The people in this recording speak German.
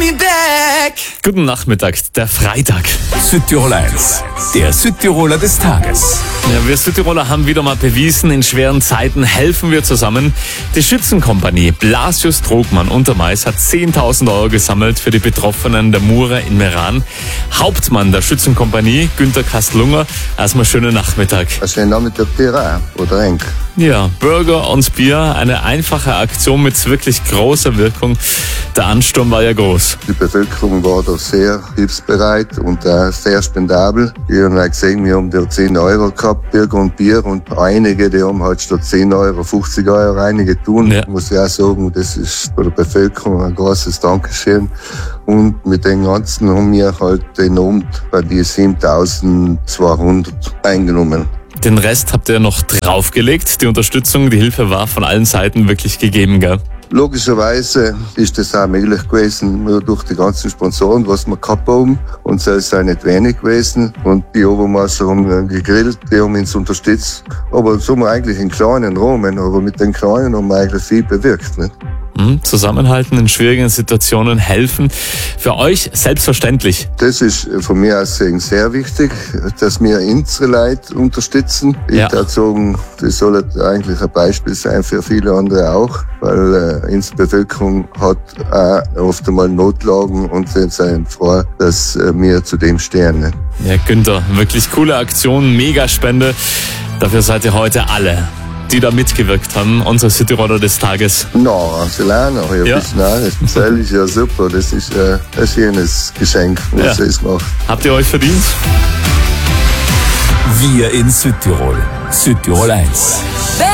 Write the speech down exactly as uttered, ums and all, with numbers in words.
me back. Guten Nachmittag, der Freitag. Südtirol eins, der Südtiroler des Tages. Ja, wir Südtiroler haben wieder mal bewiesen, in schweren Zeiten helfen wir zusammen. Die Schützenkompanie Blasius Trogmann Untermais hat zehntausend Euro gesammelt für die Betroffenen der Mure in Meran. Hauptmann der Schützenkompanie, Günter Kastlunger, erstmal schönen Nachmittag. Schönen Nachmittag dir auch, oder Henk? Ja, Burger und Bier, eine einfache Aktion mit wirklich großer Wirkung. Der Ansturm war ja groß. Die Bevölkerung war da sehr hilfsbereit und auch sehr spendabel. Wir haben auch gesehen, wir haben da zehn Euro gehabt, Burger und Bier, und einige, die haben halt statt zehn Euro fünfzig Euro einige tun. Ja. Muss ich auch sagen, das ist bei der Bevölkerung ein großes Dankeschön. Und mit den Ganzen haben wir halt den Abend bei die siebentausendzweihundert eingenommen. Den Rest habt ihr noch draufgelegt. Die Unterstützung, die Hilfe war von allen Seiten wirklich gegeben, gell? Logischerweise ist das auch möglich gewesen, nur durch die ganzen Sponsoren, was wir gehabt haben. Und es ist auch nicht wenig gewesen. Und die Obermeister haben gegrillt, die haben uns unterstützt. Aber so haben wir eigentlich in kleinen Rahmen, aber mit den Kleinen haben wir eigentlich viel bewirkt, nicht? Zusammenhalten in schwierigen Situationen, helfen. Für euch selbstverständlich. Das ist von mir aus sehr wichtig, dass wir unsere Leute unterstützen. Ich Ja. würde sagen, das soll eigentlich ein Beispiel sein für viele andere auch, weil äh, unsere Bevölkerung hat auch oft einmal Notlagen und sind sehr froh, dass äh, wir zu dem stehen. Ne? Ja, Günther, wirklich coole Aktion, Megaspende. Dafür seid ihr heute alle, die da mitgewirkt haben, unsere Südtiroler des Tages. Na, Selena, ja, Ja. ja. Nein, das ist ja super. Das ist äh, ein schönes Geschenk, was Ja. sie es macht. Habt ihr euch verdient? Wir in Südtirol. Südtirol eins.